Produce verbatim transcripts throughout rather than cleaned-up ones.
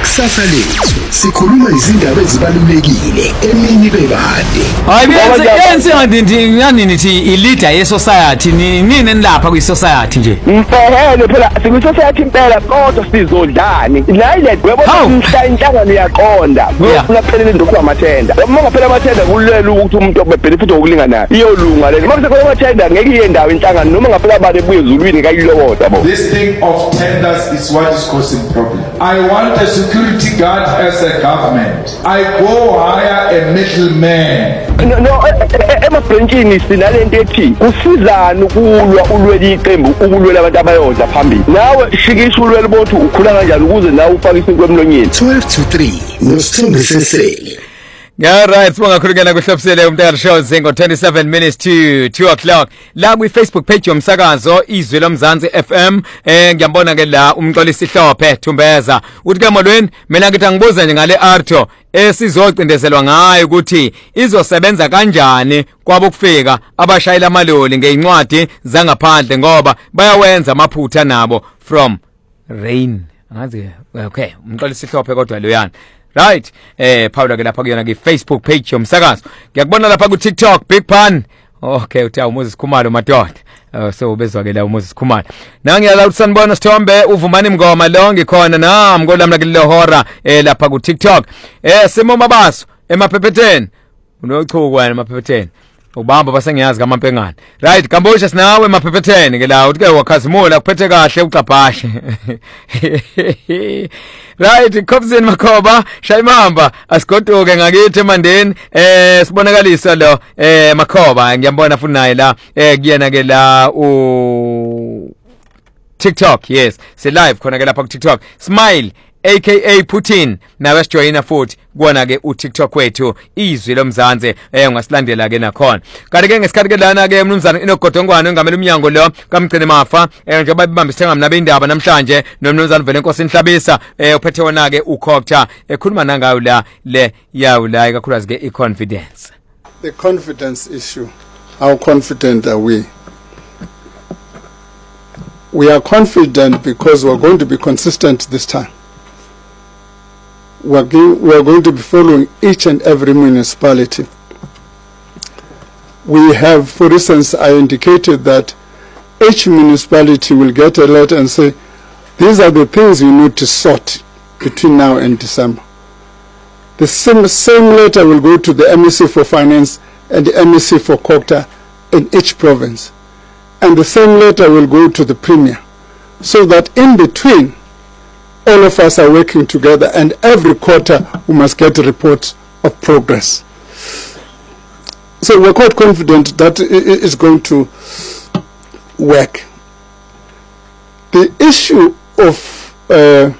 Ikusasa lethu sikhuluma izindaba ezibalulekile emini bebade. Hayi benze yenze ngandindi ngani nithi i-leader ye-society nini nilapha kwi-society nje. Mfehele phela sikwi-society impela kodwa sizodlani. La ile gwebo umhla inhlangano yaqonda. Ungaphelele ndokuba amathenda. Uma ngaphela amathenda kulela ukuthi umuntu obebenefit okulinganayo. Iyolunga le. Uma kusekhona amathenda ngeke iye ndawo inhlangano noma ngaphela bade ebuye ezulwini kayilokotha bo. This thing of tenders is what is causing problem. I want a security guard as a government. I go hire a middleman. No, no, emabhentshini sinalento ethi kusizana ukulwa ulweli iqembu ukulwela abantu abayodwa phambili. Nawe shikisha ulweli bothi ukhula kanjani ukuze nawe ufake isinkwe emlonyeni. twelve to three noSithombe Sesele. Yeah, right. Sibonga khulukela kuhlobisele umntaka show zingo twenty-seven minutes to two o'clock. La kwi Facebook page yomsakazo Izwi loMzansi F M. Eh ngiyambona ke la umxolisi Hlophe Thumbeza. Uthi ke molweni mina ngithi angibuza nje ngale arto esizocindezelwa ngayo ukuthi izosebenza kanjani kwabokufika abashayela amaloli ngeincwadi zangaphandle ngoba bayawenza amaphutha nabo from rain. Angazi okay umxolisi Hlophe kodwa loyana. Right, eh Paula ke lapha kuyona ke Facebook page yomsakazo. Ngiyakubona lapha ku TikTok Big Pan. Okay, uthi uMoses Khumalo madoda. Uh, so ubezwa ke la uMoses Khumalo. Nangiyala uthi sanibona Sithombe uvumani mngoma lo ngikhona nami ngolamla ke lehora eh lapha ku TikTok. Eh Simo Mabaso emaphepheteni. Unochukwa emaphepheteni. Ubamba basengiyazi kaMampengane. Right, Kambosha sinawe emaphepheteni ke la uthi ke wakhazimula kuphethe kahle ucabhashe. Right, Khopsini Makhoba Shayimamba asigoduke ngakithi emandeni eh sibonakalisa lo eh Makhoba ngiyambona futhi naye la eh kuyena ke la u TikTok. Yes, si live khona ke lapha ku TikTok. Smile aka Putin nawe sijoyina futhi kuona ke u TikTok wethu Izwi loMzansi eh ungasilandela ke nakhona. Kanti ke ngesikhathi ke lana ke umnumzana inogodongwane ongamela umnyango lo kaMgcine Mafa eh njengoba bibambisene nami indaba namhlanje nomnumzana vele Nkosi Nhlabisa eh uphethe wona ke uCocta ekhuluma nangayo la le yawu la kakhulukazi ke iconfidence. The confidence issue. How confident are we? We are confident because we are going to be consistent this time. We are, we are going to be following each and every municipality. We have, for instance, I indicated that each municipality will get a letter and say, these are the things you need to sort between now and December. The same, same letter will go to the M E C for Finance and the M E C for Cocta in each province. And the same letter will go to the Premier. So that in between, all of us are working together, and every quarter we must get reports of progress. So we're quite confident that it's going to work. The issue of uh,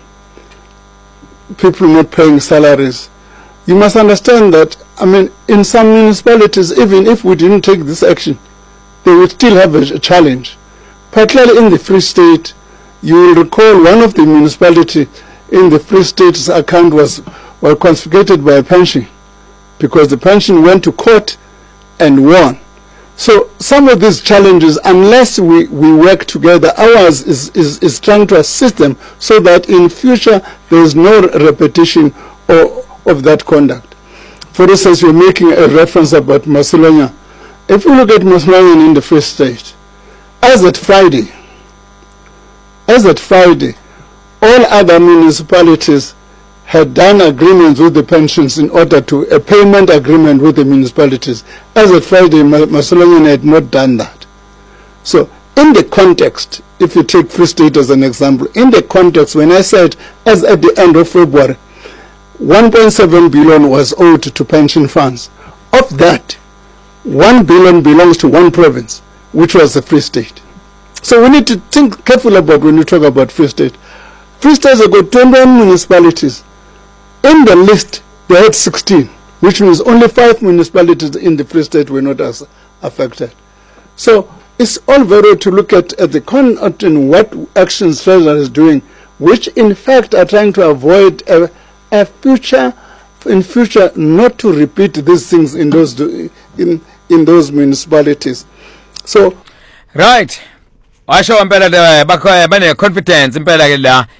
people not paying salaries, you must understand that, I mean, in some municipalities, even if we didn't take this action, they would still have a, a challenge. Particularly in the Free State, you will recall one of the municipality in the Free State's account was, was confiscated by a pension because the pension went to court and won. So some of these challenges, unless we, we work together, ours is, is, is trying to assist them so that in future there is no repetition or, of that conduct. For instance, you're making a reference about Macedonia. If you look at Macedonia in the Free State, as at Friday, As at Friday, all other municipalities had done agreements with the pensions in order to a payment agreement with the municipalities. As at Friday, Macedonian had not done that. So in the context, if you take Free State as an example, in the context when I said as at the end of February, one point seven billion was owed to pension funds. Of that, one billion belongs to one province, which was the Free State. So we need to think carefully about when we talk about Free State. Free State has got twenty-one municipalities. In the list, they had sixteen, which means only five municipalities in the Free State were not as affected. So it's all very to look at, at the content and what actions Treasury is doing, which in fact are trying to avoid a, a future, in future, not to repeat these things in those in in those municipalities. So, right. Washo impela bakho bane confidence impela ke la